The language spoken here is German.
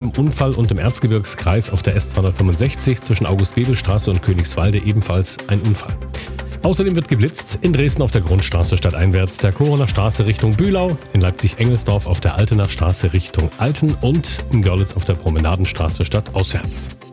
einem Unfall und im Erzgebirgskreis auf der S265 zwischen August-Bebel-Straße und Königswalde ebenfalls ein Unfall. Außerdem wird geblitzt in Dresden auf der Grundstraße stadteinwärts, der Koroner Straße Richtung Bühlau, in Leipzig-Engelsdorf auf der Altenachstraße Richtung Alten und in Görlitz auf der Promenadenstraße stadtauswärts.